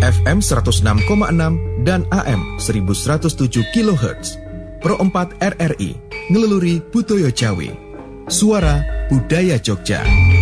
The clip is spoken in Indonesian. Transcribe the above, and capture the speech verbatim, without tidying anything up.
F M seratus enam koma enam dan A M seribu seratus tujuh kilohertz. Pro empat R R I, ngeleluri Butoyo Jawi. Suara Budaya Jogja.